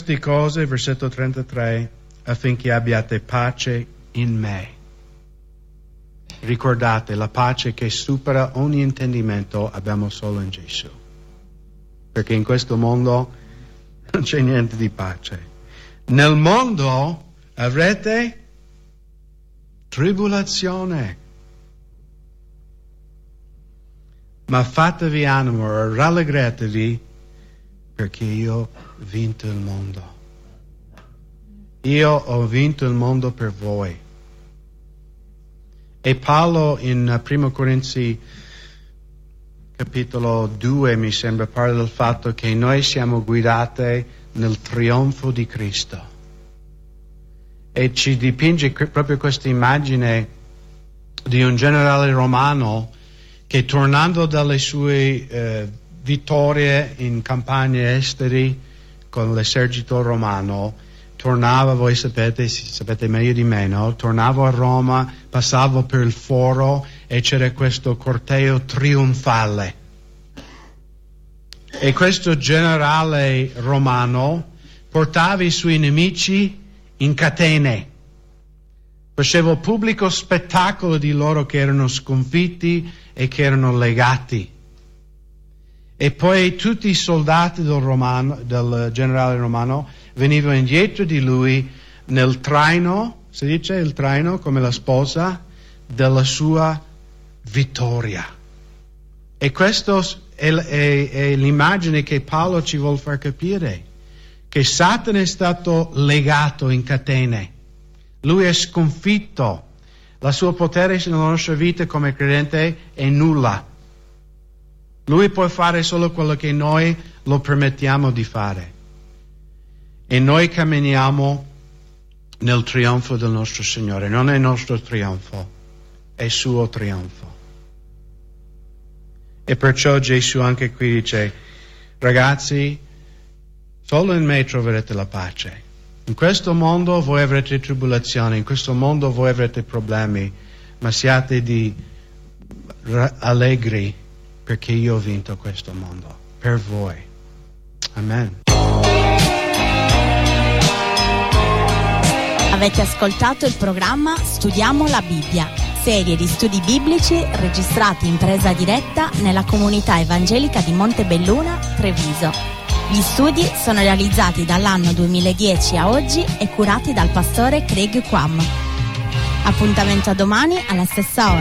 queste cose, versetto 33, affinché abbiate pace in me. Ricordate, la pace che supera ogni intendimento abbiamo solo in Gesù. Perché in questo mondo non c'è niente di pace. Nel mondo avrete tribolazione. Ma fatevi animo, rallegratevi, perché io ho vinto il mondo. Io ho vinto il mondo per voi. E Paolo in 1 Corinzi capitolo 2 mi sembra parla del fatto che noi siamo guidati nel trionfo di Cristo. E ci dipinge proprio questa immagine di un generale romano che tornando dalle sue vittorie in campagne esteri con l'esercito romano, tornava, voi sapete meglio di me, no? Tornavo a Roma, passavo per il foro e c'era questo corteo trionfale. E questo generale romano portava i suoi nemici in catene. Faceva pubblico spettacolo di loro che erano sconfitti e che erano legati. E poi tutti i soldati del generale romano venivano indietro di lui nel traino, si dice il traino come la sposa, della sua vittoria. E questo è l'immagine che Paolo ci vuole far capire, che Satana è stato legato in catene, lui è sconfitto, la sua potere nella nostra vita come credente è nulla. Lui può fare solo quello che noi lo permettiamo di fare. E noi camminiamo nel trionfo del nostro Signore. Non è il nostro trionfo, è il suo trionfo. E perciò Gesù anche qui dice, ragazzi, solo in me troverete la pace. In questo mondo voi avrete tribolazioni, in questo mondo voi avrete problemi, ma siate allegri, perché io ho vinto questo mondo, per voi. Amen. Avete ascoltato il programma Studiamo la Bibbia, serie di studi biblici registrati in presa diretta nella comunità evangelica di Montebelluna, Treviso. Gli studi sono realizzati dall'anno 2010 a oggi e curati dal pastore Craig Quam. Appuntamento a domani alla stessa ora.